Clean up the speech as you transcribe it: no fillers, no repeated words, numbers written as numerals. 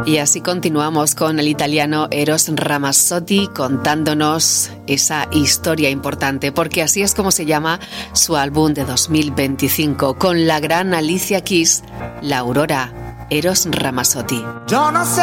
Y así continuamos con el italiano Eros Ramazzotti contándonos esa historia importante, porque así es como se llama su álbum de 2025, con la gran Alicia Keys, La Aurora, Eros Ramazzotti. Yo no sé